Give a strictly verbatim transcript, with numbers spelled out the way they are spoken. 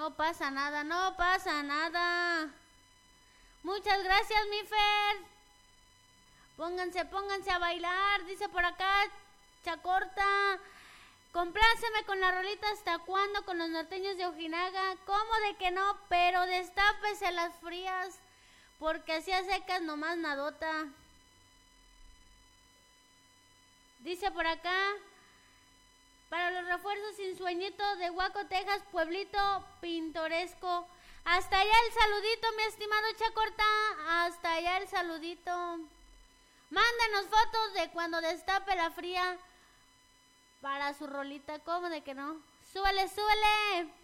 No pasa nada, no pasa nada. Muchas gracias, mi Fer. Pónganse, pónganse a bailar, dice por acá Chacorta. Compláceme con la rolita Hasta Cuándo con los norteños de Ojinaga. ¿Cómo de que no? Pero destápese las frías, porque así a secas nomás nadota. Dice por acá, para los refuerzos sin sueñito de Huaco, Texas, pueblito pintoresco. Hasta allá el saludito, mi estimado Chacorta. Hasta allá el saludito. Mándanos fotos de cuando destape la fría para su rolita. ¿Cómo de que no? Súbele, súbele.